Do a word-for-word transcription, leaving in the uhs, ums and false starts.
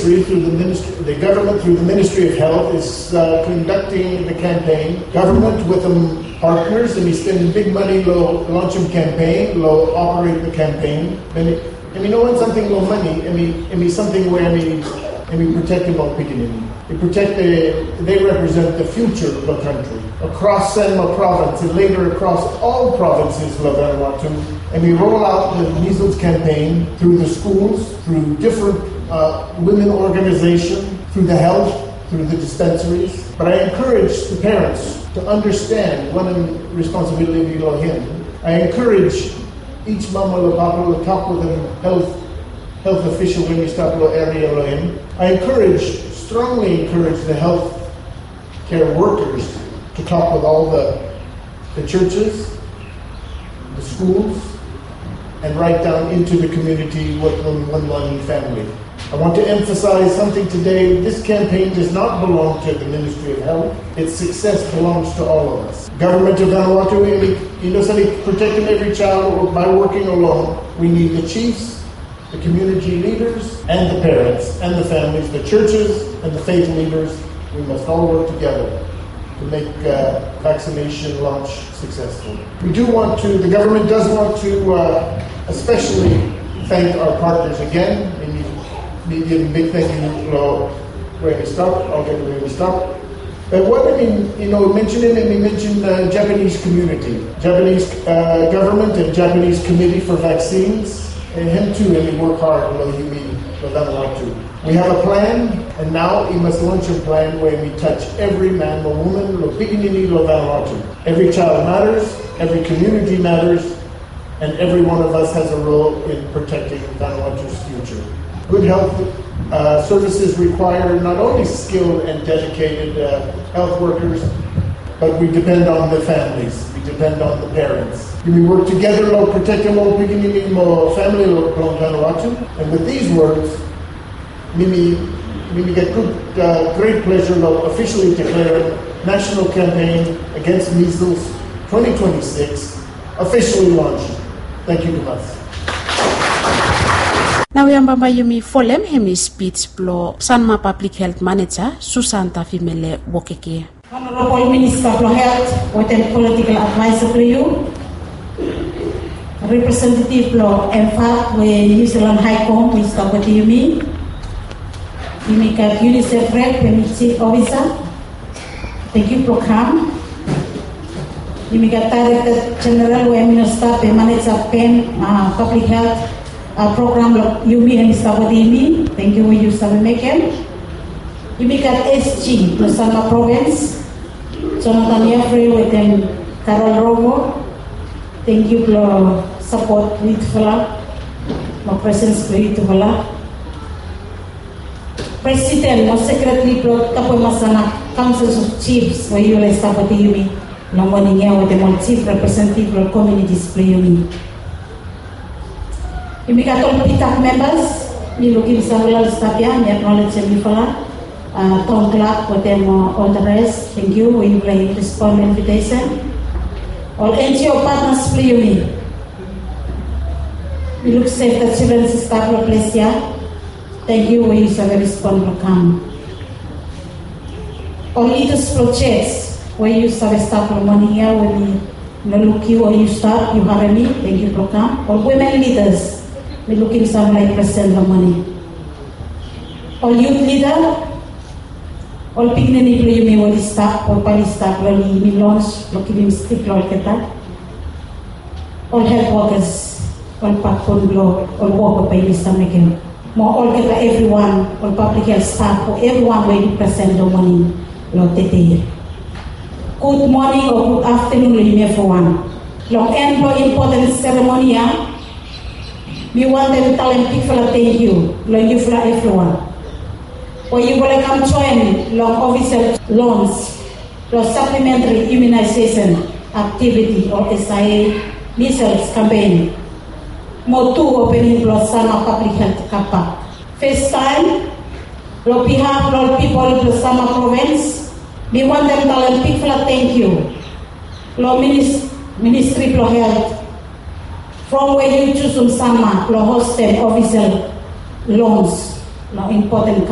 ministry, through the ministry, the government through the Ministry of Health is uh, conducting the campaign. Government with them partners, and we spend big money to launch a campaign, to operate the campaign. And, it, and you know when something low money, I mean, I mean something where I mean, I mean protect them all beginning. They protect the, they represent the future of the country. Across Sanma province and later across all provinces of Vanuatu. And we roll out the measles campaign through the schools, through different uh, women organizations, through the health, through the dispensaries. But I encourage the parents to understand what a responsibility we owe him. I encourage each mama or papa to talk with a health health official when we start to area him. I encourage, strongly encourage the health care workers to talk with all the the churches, the schools, and right down into the community with one one family. I want to emphasize something today. This campaign does not belong to the Ministry of Health. Its success belongs to all of us. Government of Vanuatu, you know, protecting every child by working alone. We need the chiefs, the community leaders, and the parents, and the families, the churches, and the faith leaders. We must all work together to make uh, vaccination launch successful. We do want to, the government does want to uh, especially thank our partners again. We give a big thank you to where we stop. I'll get to where we stop. But what I mean, you know, mentioning and we mentioned the Japanese community, Japanese uh, government and Japanese committee for vaccines, and him too, and we work hard, you know, you mean, but that want to. We have a plan, and now we must launch a plan where we touch every man or woman, lo pikinini lo Vanuatu. Every child matters, every community matters, and every one of us has a role in protecting Vanuatu's future. Good health uh, services require not only skilled and dedicated uh, health workers, but we depend on the families. We depend on the parents. We work together to protect our family of Vanuatu. And with these words, Mimi, Mimi get good, uh, great pleasure to officially declare National Campaign Against Measles twenty twenty-six officially launched. Thank you very much. Now we are Yumi Folem Hemi speech blow Sanma Public Health Manager Susanta Fimele Wokeke. Honorable Minister of Health, what a political advisor to you. Representative Law M F A C, where New Zealand High Com, Mister What do you mean? You got UNICEF Red, Chief Officer. Thank you, program. You got Director General, where Minister, Manager Pen, uh, Public Health. Uh, program Yumi and Mister Wadimi, thank you, you Sabimekem. Yumi got S G, the Sanma Province, Jonathan Yafrey with them, Carol Rovo, thank you for support with Fala, my presence with Fala. President, my secretary, Tapo Masana, Councils of Chiefs, where you like Sabatimi, no morning here with them on Chief Representative of Communities, play Yumi. You make all the members, we look in several staff here, we acknowledge them before. Uh, Tom Clark, for them, uh, all the rest, thank you, we will respond to invitation. All N G O partners, play me. We look safe that children's staff will place here. Thank you, we shall respond to come. All leaders projects, where you shall staff for money here, when you look you or you start, you have me, thank you for come. All women leaders, we looking some like present the money. All youth leader, all pigment you may want to start, or pali start, well, we launch, looking in stick or keta. All health workers, all platform blow, all work by Mister Megan. More all keta everyone, all public health staff, or everyone will present the money, Lord Tete. Good morning or good afternoon, Lime for one. Long end for important ceremony. We want them to tell them people thank you, long you for everyone. Or you will come join long official loans, long supplementary immunization activity or S I A measles campaign. More two opening plus Sanma Public Health Kappa. First time, on behalf of people of the Sanma Province, we want them to tell them people thank you. Long Ministry of Health. From where you choose some Sanma, lo hostel official loans, lo important